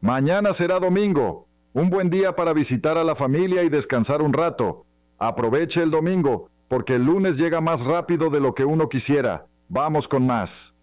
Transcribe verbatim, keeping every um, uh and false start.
Mañana será domingo, un buen día para visitar a la familia y descansar un rato. Aproveche el domingo, porque el lunes llega más rápido de lo que uno quisiera. Vamos con más.